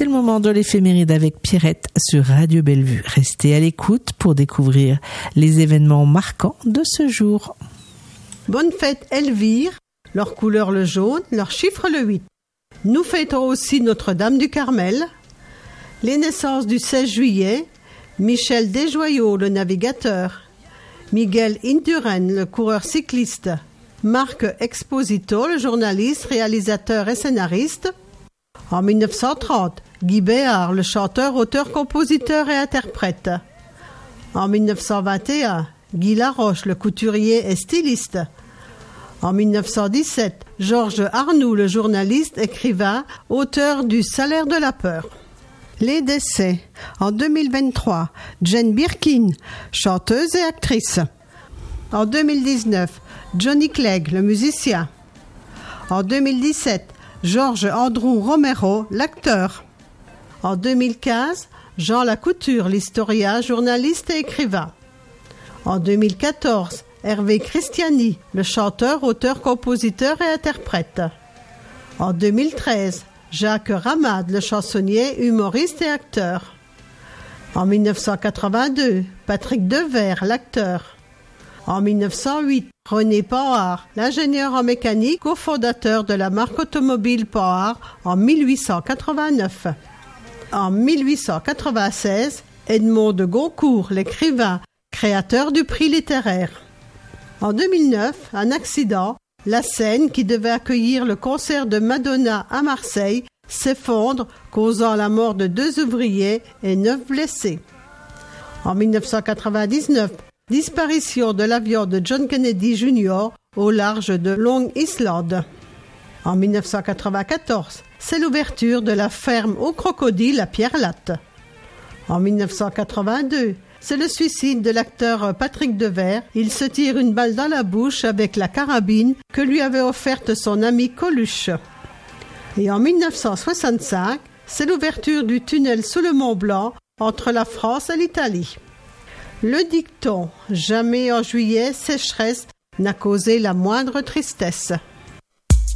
C'est le moment de l'éphéméride avec Pierrette sur Radio Bellevue. Restez à l'écoute pour découvrir les événements marquants de ce jour. Bonne fête Elvire, leur couleur le jaune, leur chiffre le 8. Nous fêtons aussi Notre-Dame du Carmel. Les naissances du 16 juillet, Michel Desjoyaux, le navigateur. Miguel Indurain, le coureur cycliste. Marc Exposito, le journaliste, réalisateur et scénariste. En 1930, Guy Béard, le chanteur, auteur, compositeur et interprète. En 1921, Guy Laroche, le couturier et styliste. En 1917, Georges Arnoux, le journaliste, écrivain, auteur du Salaire de la peur. Les décès. En 2023, Jane Birkin, chanteuse et actrice. En 2019, Johnny Clegg, le musicien. En 2017, Georges Andrew Romero, l'acteur. En 2015, Jean Lacouture, l'historien, journaliste et écrivain. En 2014, Hervé Christiani, le chanteur, auteur, compositeur et interprète. En 2013, Jacques Ramade, le chansonnier, humoriste et acteur. En 1982, Patrick Devers, l'acteur. En 1908, René Panhard, l'ingénieur en mécanique, cofondateur de la marque automobile Panhard en 1889. En 1896, Edmond de Goncourt, l'écrivain, créateur du prix littéraire. En 2009, un accident, la scène qui devait accueillir le concert de Madonna à Marseille s'effondre, causant la mort de 2 ouvriers et 9 blessés. En 1999, disparition de l'avion de John Kennedy Jr. au large de Long Island. En 1994, c'est l'ouverture de la ferme aux crocodiles à Pierre-Latte. En 1982, c'est le suicide de l'acteur Patrick Devers. Il se tire une balle dans la bouche avec la carabine que lui avait offerte son ami Coluche. Et en 1965, c'est l'ouverture du tunnel sous le Mont Blanc entre la France et l'Italie. Le dicton « Jamais en juillet, sécheresse » n'a causé la moindre tristesse.